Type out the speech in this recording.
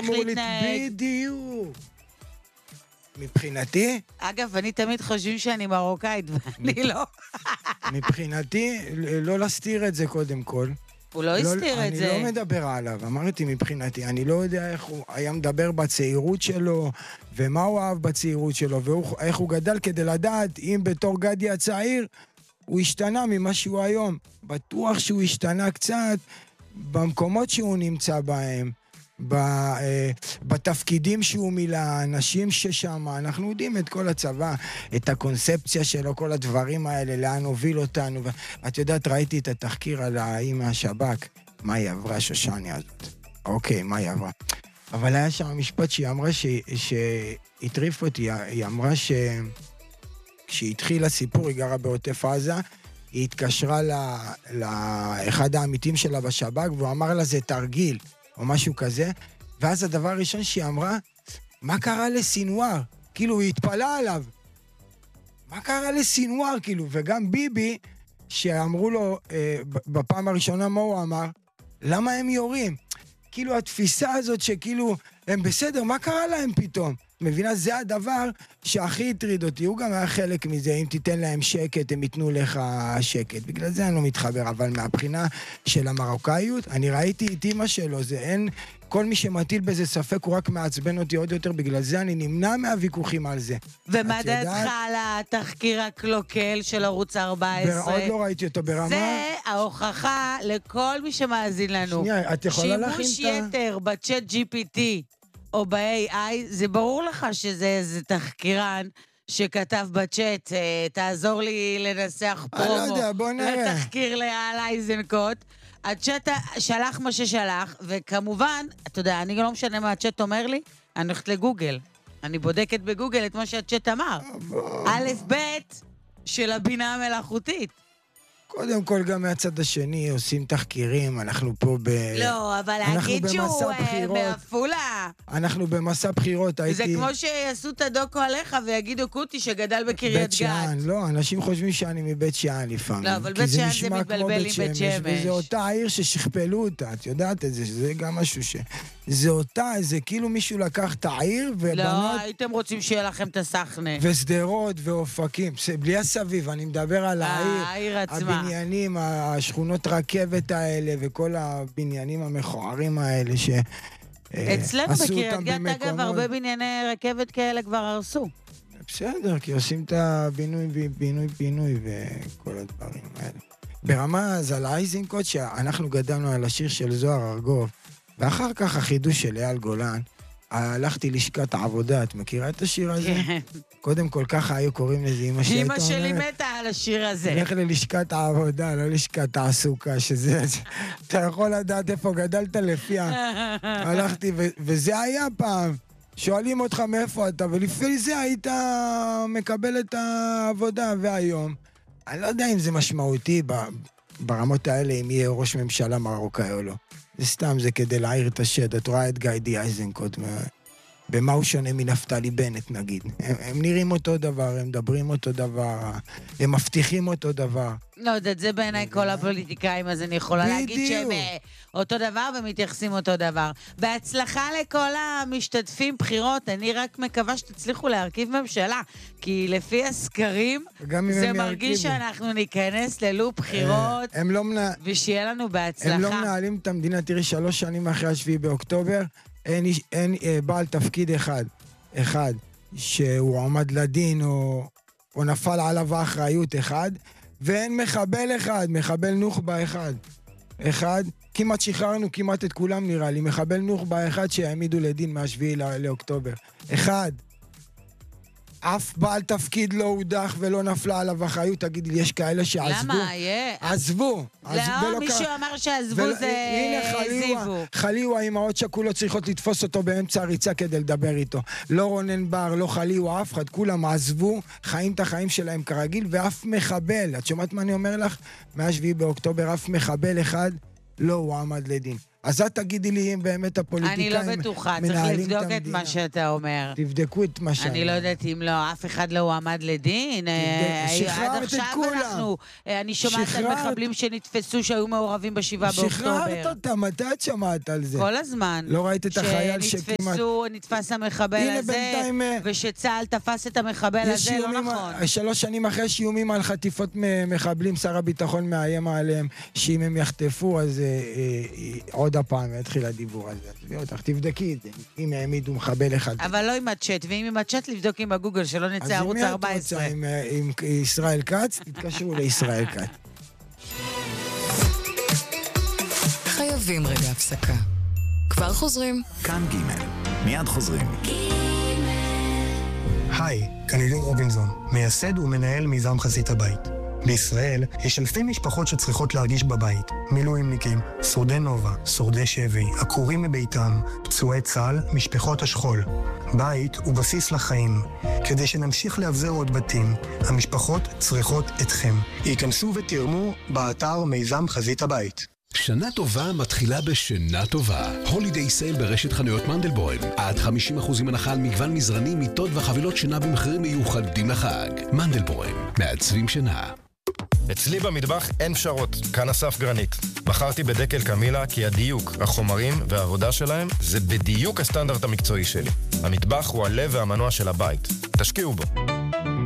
להתנהג. בדיוק. מבחינתי, אגב, אני תמיד חושבים שאני מרוקאית, ואני לא. מבחינתי, לא להסתיר את זה קודם כל. הוא לא הסתיר את זה. אני לא מדבר עליו, אמרתי מבחינתי, אני לא יודע איך הוא היה מדבר בצעירות שלו, ומה הוא אהב בצעירות שלו, ואיך הוא גדל כדי לדעת אם בתור גדי הצעיר, הוא השתנה ממה שהוא היום. בטוח שהוא השתנה קצת במקומות שהוא נמצא בהם, בתפקידים שהוא מילא, האנשים ששם, אנחנו יודעים את כל הצבא, את הקונספציה שלו, כל הדברים האלה, לאן הוביל אותנו. את יודעת, ראיתי את התחקיר על ההיא מהשב"כ, מה היא עברה, שושני הזאת. אוקיי, מה היא עברה. אבל היה שם משפט שהיא אמרה שהטריף אותי, היא אמרה כשהיא התחילה סיפור, היא גרה בעוטף עזה, היא התקשרה לאחד העמיתים שלה בשב"כ, והוא אמר לה, זה תרגיל, או משהו כזה, ואז הדבר הראשון שהיא אמרה, מה קרה לסינואר? כאילו, היא התפלה עליו. מה קרה לסינואר? כאילו, וגם ביבי, שאמרו לו, בפעם הראשונה מה הוא אמר, למה הם יורים? כאילו, התפיסה הזאת שכאילו, הם בסדר, מה קרה להם פתאום? מבינה, זה הדבר שהכי הטריד אותי, הוא גם היה חלק מזה, אם תיתן להם שקט, הם ייתנו לך שקט. בגלל זה אני לא מתחבר, אבל מהבחינה של המרוקאיות, אני ראיתי את אמא שלו, זה אין, כל מי שמטיל בזה ספק הוא רק מעצבן אותי עוד יותר, בגלל זה אני נמנע מהוויכוחים על זה. ומה דעתך על התחקיר הקלוקל של ערוץ 14? עוד לא ראיתי אותו ברמה. זה ההוכחה לכל מי שמאזין לנו. שנייה, את יכולה להכין את שימוש יתר בצ'אט GPT או ב-AI, זה ברור לך שזה איזה תחקירן שכתב בצ'אט, תעזור לי לנסח פרומו. אני לא יודע, בוא נראה. לתחקיר לאל אייזנקוט. הצ'אט שלח מה ששלח, וכמובן, אתה יודע, אני לא משנה מה הצ'אט אומר לי, אני הולכת לגוגל. אני בודקת בגוגל את מה שהצ'אט אמר. א' ב' של הבינה המלאכותית. קודם כל, גם מהצד השני עושים תחקירים, אנחנו פה לא, אבל להגיד שהוא בעפולה. אנחנו במסע בחירות, זה כמו שיעשו את הדוקו עליך ויגידו קוטי שגדל בקריית גת. בית שאן, לא, אנשים חושבים שאני מבית שאן לפעמים. לא, אבל בית שאן זה מתבלבל עם בית שמש. וזה אותה העיר ששכפלו אותה, את יודעת את זה, שזה גם משהו זה אותה, זה כאילו מישהו לקח את העיר ובנות... לא, הייתם רוצים שיהיה לכם את הסחנה. וסדרות ואופקים, בלי הסביב, אני מדבר על העיר עצמה. הבניינים, השכונות רכבת האלה וכל הבניינים המכוערים האלה ש... אצלנו בקריית גת, אגב, הרבה בנייני רכבת כאלה כבר הרסו. בסדר, כי עושים את הבינוי וכל הדברים האלה. ברמה אז על אייזנקוט, שאנחנו גדלנו על השיר של זוהר ארגוב, ואחר כך החידוש של אייל גולן, הלכתי לשכת העבודה, את מכירה את השיר הזה? כן. קודם כל ככה היו קוראים לזה, אמא שלי מתה על השיר הזה. לך ללשכת העבודה, לא לשכת תעסוקה, שזה... אתה יכול לדעת איפה גדלת לפי הלכתי, וזה היה פעם. שואלים אותך מאיפה אתה, ולפני זה היית מקבל את העבודה, והיום. אני לא יודע אם זה משמעותי ברמות האלה, אם יהיה ראש ממשלה מרוקאי או לא. זה סתם, זה כדי להעיר את השד. את רואה את גדי אייזנקוט, במה הוא שונה מנפתלי בנט, נגיד. הם נראים אותו דבר, הם מדברים אותו דבר, הם מבטיחים אותו דבר. לא יודעת, זה בעיניי כל הפוליטיקאים, אז אני יכולה להגיד שהם אותו דבר ומתייחסים אותו דבר. בהצלחה לכל המשתתפים בחירות, אני רק מקווה שתצליחו להרכיב ממשלה, כי לפי הסקרים, זה מרגיש שאנחנו ניכנס ללופ בחירות, ושיהיה לנו בהצלחה. הם לא מנהלים את המדינה, תראי, 3 שנים אחרי 7 באוקטובר, אין בעל תפקיד אחד שהוא עמד לדין או נפל עליו האחריות אחד, ואין מחבל אחד, מחבל נוח'בה אחד, כמעט שחררנו כמעט את כולם נראה לי, מחבל נוח'בה אחד שהעמידו לדין מה-7 לאוקטובר. אחד. אף בעל תפקיד לא הודח ולא נפלה עליו אחריות, תגיד לי, יש כאלה שעזבו. למה? עזבו. לא, מישהו אמר שעזבו זה זיוו. חליווה, אמהות שכולות צריכות לתפוס אותו באמצע הריצה כדי לדבר איתו. לא רונן בר, לא חליווה, אף אחד, כולם עזבו, חיים את החיים שלהם כרגיל, ואף מחבל, את שומעת מה אני אומר לך? מה-7 באוקטובר, אף מחבל אחד לא הועמד לדין. אז את תגידי לי אם באמת הפוליטיקאים אני לא בטוחה, צריך לבדוק את מה שאתה אומר. תבדקו את מה שאני. אני לא יודעת אם לא, אף אחד לא הועמד לדין. שחררת את כולם. אני שומעת על מחבלים שנתפסו שהיו מעורבים ב7 באוקטובר. שחררת אותם, מתי את שמעת על זה? כל הזמן. לא ראית את החייל שכמעט... נתפס המחבל הזה, ושצה"ל תפס את המחבל הזה, לא נכון. 3 שנים אחרי יש איומים על חטיפות מחבלים, שר הביטחון מאיים עליהם, שאם הם יחטפו, אז עוד הפעם יתחיל הדיבור הזה. תבדקי את זה, אם העמידו מחבל אחד. אבל לא עם הצ'אט, ואם עם הצ'אט לבדוק עם הגוגל, שלא נצא ערוץ 14. אז אם את רוצה עם ישראל כץ, תתקשרו לישראל כץ. חייבים רגע הפסקה. כבר חוזרים? כאן ג' מיד חוזרים. היי, כאן אילן רובינזון, מייסד ומנהל מיזם חזית הבית. בישראל יש אלפי משפחות שצריכות להרגיש בבית. מילואימניקים, שורדי נובה, שורדי שבי, עקורים מביתם, פצועי צה"ל, משפחות השכול. בית הוא בסיס לחיים. כדי שנמשיך להבזר עוד בתים, המשפחות צריכות אתכם. ייכנסו ותרמו באתר מיזם חזית הבית. שנה טובה מתחילה בשנה טובה. הולידיי סייל ברשת חנויות מנדלבוים. עד 50% הנחה על מגוון מזרני, מיטות וחבילות שינה במחירים מיוחדים לחג. מנדלבוים, מעצבים שינה. אצלי במטבח אין פשרות, כאן אסף גרנית. בחרתי בדקל קמילה כי הדיוק, החומרים והעבודה שלהם זה בדיוק הסטנדרט המקצועי שלי. המטבח הוא הלב והמנוע של הבית. תשקיעו בו.